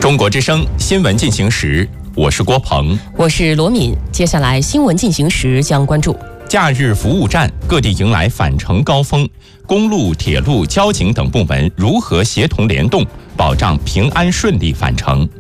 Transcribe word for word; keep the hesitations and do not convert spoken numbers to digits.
中国之声新闻进行时，我是郭鹏， 我是罗敏。接下来新闻进行时将关注： 假日服务站各地迎来返程高峰，公路、铁路、交警等部门如何协同联动，保障平安顺利返程？